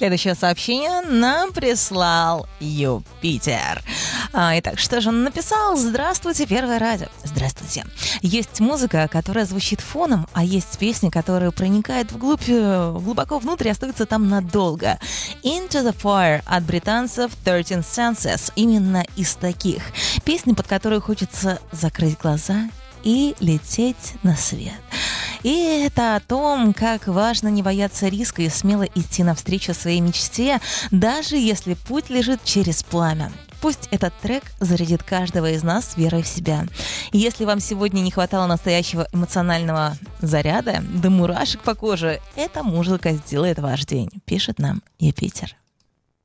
Следующее сообщение нам прислал Юпитер. Итак, что же он написал? Здравствуйте, Первое радио. Здравствуйте. Есть музыка, которая звучит фоном, а есть песни, которые проникают вглубь, глубоко внутрь и остаются там надолго. Into the Fire от британцев 13 Senses. Именно из таких. Песни, под которые хочется закрыть глаза и лететь на свет. И это о том, как важно не бояться риска и смело идти навстречу своей мечте, даже если путь лежит через пламя. Пусть этот трек зарядит каждого из нас верой в себя. И если вам сегодня не хватало настоящего эмоционального заряда, до мурашек по коже, эта музыка сделает ваш день, пишет нам Юпитер.